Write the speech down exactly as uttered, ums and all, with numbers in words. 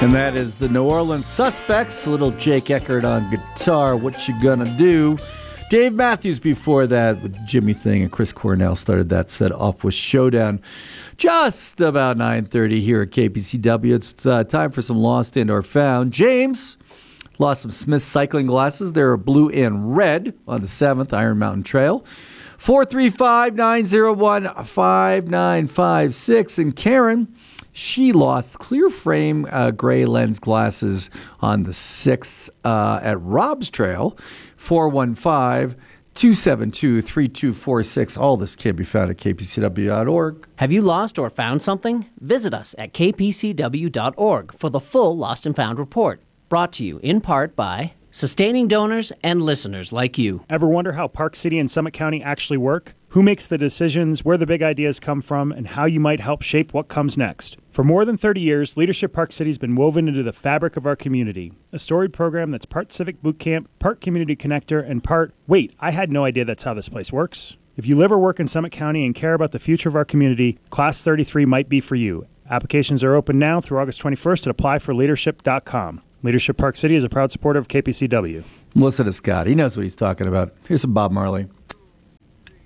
And that is the New Orleans Suspects, little Jake Eckert on guitar, What You Gonna Do. Dave Matthews before that with Jimmy Thing, and Chris Cornell started that set off with Showdown. Just about nine thirty here at K P C W. It's uh, time for some Lost and or Found. James lost some Smith cycling glasses. They're blue and red on the seventh Iron Mountain Trail. four three five, nine zero one, five nine five six. And Karen, she lost clear frame uh, gray lens glasses on the sixth uh, at Rob's Trail. four one five, two seven two, three two four six. All this can be found at k p c w dot org. Have you lost or found something? Visit us at k p c w dot org for the full Lost and Found report. Brought to you in part by sustaining donors and listeners like you. Ever wonder how Park City and Summit County actually work? Who makes the decisions, where the big ideas come from, and how you might help shape what comes next? For more than thirty years, Leadership Park City has been woven into the fabric of our community. A storied program that's part Civic Boot Camp, part Community Connector, and part, wait, I had no idea that's how this place works. If you live or work in Summit County and care about the future of our community, Class thirty-three might be for you. Applications are open now through August twenty-first at apply for leadership dot com. Leadership Park City is a proud supporter of K P C W. Listen to Scott. He knows what he's talking about. Here's some Bob Marley.